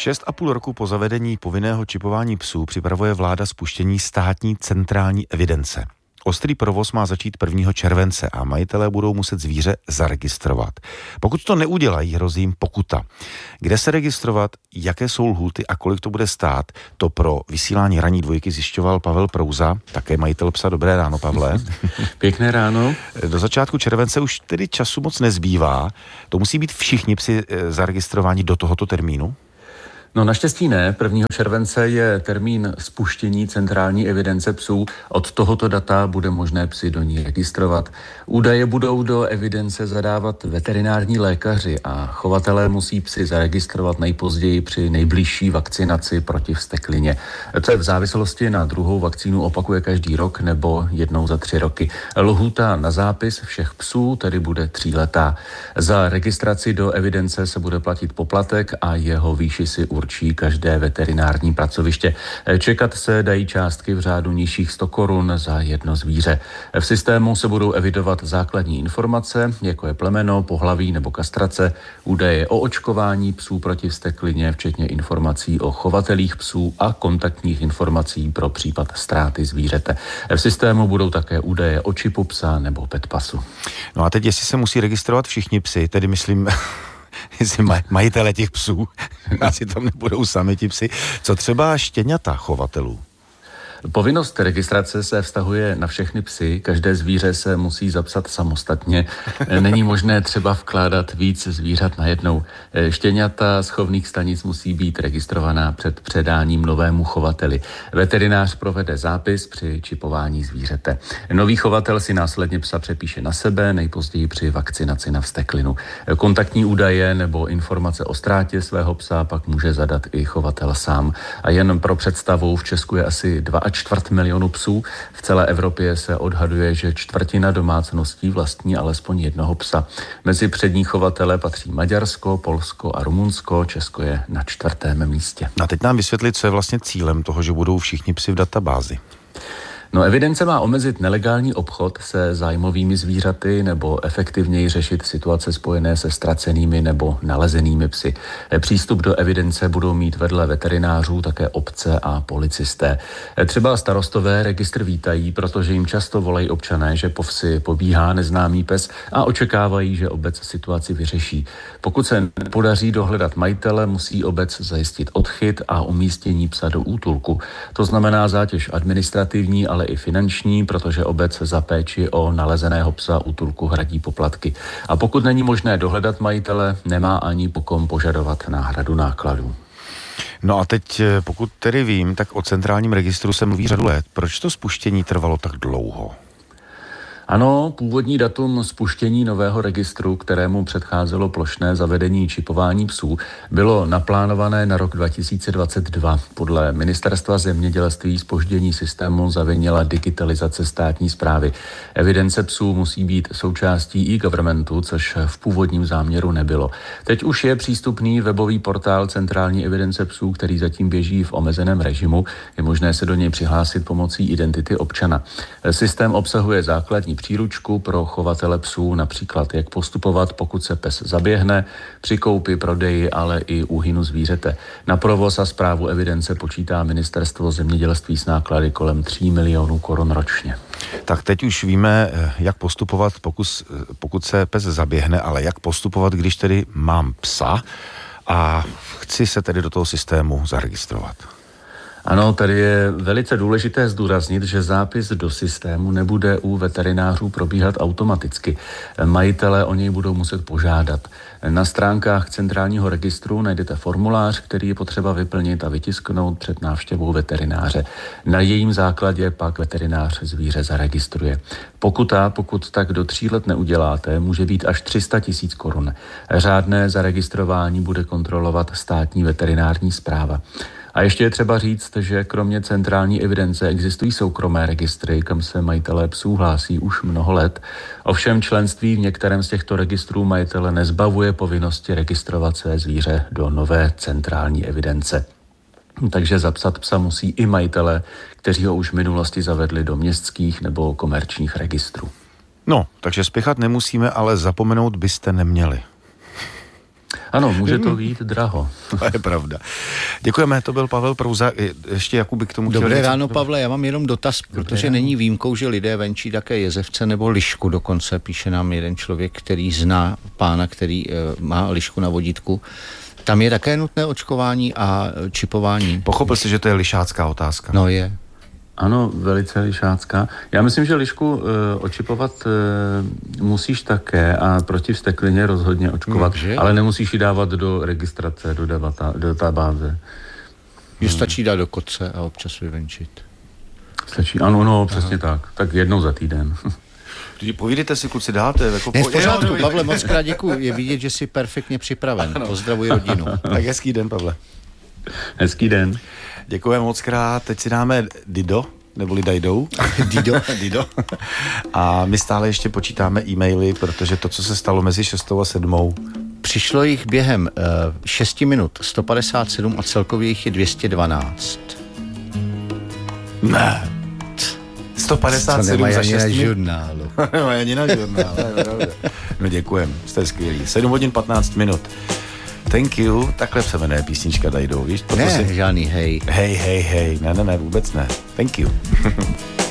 6,5 roku po zavedení povinného čipování psů připravuje vláda spuštění státní centrální evidence. Ostrý provoz má začít 1. července a majitelé budou muset zvíře zaregistrovat. Pokud to neudělají, hrozí jim pokuta. Kde se registrovat, jaké jsou lhůty a kolik to bude stát, to pro vysílání Ranní dvojky zjišťoval Pavel Prouza, také majitel psa. Dobré ráno, Pavle. Pěkné ráno. Do začátku července už tedy času moc nezbývá. To musí být všichni psi zaregistrováni do tohoto termínu? No naštěstí ne. 1. července je termín spuštění centrální evidence psů. Od tohoto data bude možné psy do ní registrovat. Údaje budou do evidence zadávat veterinární lékaři a chovatelé musí psy zaregistrovat nejpozději při nejbližší vakcinaci proti vzteklině. To je v závislosti na druhou vakcínu opakuje každý rok nebo jednou za 3 roky. Lhůta na zápis všech psů tedy bude 3letá. Za registraci do evidence se bude platit poplatek a jeho výši si určí každé veterinární pracoviště. Čekat se dají částky v řádu nižších 100 korun za jedno zvíře. V systému se budou evidovat základní informace, jako je plemeno, pohlaví nebo kastrace, údaje o očkování psů proti vzteklině, včetně informací o chovatelích psů a kontaktních informací pro případ ztráty zvířete. V systému budou také údaje o čipu psa nebo petpasu. No a teď, jestli se musí registrovat všichni psi, tedy myslím... jestli majitele těch psů, asi tam nebudou sami ti psi. Co třeba štěňata chovatelů? Povinnost registrace se vztahuje na všechny psy, každé zvíře se musí zapsat samostatně. Není možné třeba vkládat víc zvířat najednou. Štěňata z chovných stanic musí být registrovaná před předáním novému chovateli. Veterinář provede zápis při čipování zvířete. Nový chovatel si následně psa přepíše na sebe, nejpozději při vakcinaci na vzteklinu. Kontaktní údaje nebo informace o ztrátě svého psa pak může zadat i chovatel sám. A jen pro představu, v Česku je asi 2,25 milionu psů. V celé Evropě se odhaduje, že 1/4 domácností vlastní alespoň jednoho psa. Mezi přední chovatele patří Maďarsko, Polsko a Rumunsko. Česko je na 4. místě. A teď nám vysvětlit, co je vlastně cílem toho, že budou všichni psi v databázi. No, evidence má omezit nelegální obchod se zájmovými zvířaty nebo efektivněji řešit situace spojené se ztracenými nebo nalezenými psy. Přístup do evidence budou mít vedle veterinářů také obce a policisté. Třeba starostové registr vítají, protože jim často volají občané, že po vsi pobíhá neznámý pes a očekávají, že obec situaci vyřeší. Pokud se nepodaří dohledat majitele, musí obec zajistit odchyt a umístění psa do útulku. To znamená zátěž administrativní, ale i finanční, protože obec za péči o nalezeného psa útulku hradí poplatky. A pokud není možné dohledat majitele, nemá ani po kom požadovat náhradu nákladů. No a teď, pokud tedy vím, tak o centrálním registru se mluví řadu let. Proč to spuštění trvalo tak dlouho? Ano, původní datum spuštění nového registru, kterému předcházelo plošné zavedení čipování psů, bylo naplánované na rok 2022. Podle Ministerstva zemědělství zpoždění systému zavinila digitalizace státní správy. Evidence psů musí být součástí e-governmentu, což v původním záměru nebylo. Teď už je přístupný webový portál centrální evidence psů, který zatím běží v omezeném režimu. Je možné se do něj přihlásit pomocí identity občana. Systém obsahuje základní příručku pro chovatele psů, například jak postupovat, pokud se pes zaběhne, při koupi, prodeji, ale i úhynu zvířete. Na provoz a správu evidence počítá Ministerstvo zemědělství s náklady kolem 3 milionů korun ročně. Tak teď už víme, jak postupovat, pokud se pes zaběhne, ale jak postupovat, když tedy mám psa a chci se tedy do toho systému zaregistrovat. Ano, tady je velice důležité zdůraznit, že zápis do systému nebude u veterinářů probíhat automaticky. Majitelé o něj budou muset požádat. Na stránkách centrálního registru najdete formulář, který je potřeba vyplnit a vytisknout před návštěvou veterináře. Na jejím základě pak veterinář zvíře zaregistruje. Pokuta, pokud tak do 3 let neuděláte, může být až 300 000 korun. Řádné zaregistrování bude kontrolovat státní veterinární správa. A ještě je třeba říct, že kromě centrální evidence existují soukromé registry, kam se majitelé psů hlásí už mnoho let. Ovšem členství v některém z těchto registrů majitele nezbavuje povinnosti registrovat své zvíře do nové centrální evidence. Takže zapsat psa musí i majitele, kteří ho už v minulosti zavedli do městských nebo komerčních registrů. No, takže spěchat nemusíme, ale zapomenout byste neměli. Ano, může to být draho. To je pravda. Děkujeme, to byl Pavel Prouza. Ještě Jakub k tomu Dobré ráno, Pavle, já mám jenom dotaz, protože není výjimkou, že lidé venčí také jezevce nebo lišku dokonce. Píše nám jeden člověk, který zná pána, který má lišku na vodítku. Tam je také nutné očkování a čipování. Pochopil jsi, že to je lišácká otázka. No je. Ano, velice lišácká. Já myslím, že lišku očipovat musíš také a proti vzteklině rozhodně očkovat, ale nemusíš ji dávat do registrace, do databáze. Že stačí dát do koce a občas vyvenčit. Stačí, ano, no, přesně tak. Tak jednou za týden. Povídejte si, kluci, dáte. Jako v pořádku, Pavle, moc krát děkuji. Je vidět, že jsi perfektně připraven. Pozdravuji rodinu. Tak hezký den, Pavle. Hezký den. Děkujeme moc krát. Teď si dáme Dido, neboli Dajdou. Dido. A my stále ještě počítáme e-maily, protože to, co se stalo mezi 6. a 7. Přišlo jich během 6 minut 157 a celkově jich je 212. Ne. 157 za 6 minut. Žurnálu. Nemají ani na žurnálu. No děkujem, jste skvělí. 7 hodin 15 minut. Thank you, takhle se jmenuje písnička Dajdou, víš? Ne, žádný hej. Hej, ne, vůbec ne. Thank you.